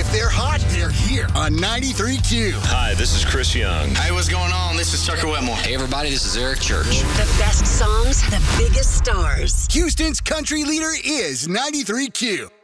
If they're hot, they're here on 93.2. Hi, this is Chris Young. Hey, what's going on? This is Tucker Wetmore. Hey, everybody, this is Eric Church. The best songs, the biggest stars. Houston's country leader is 93.2.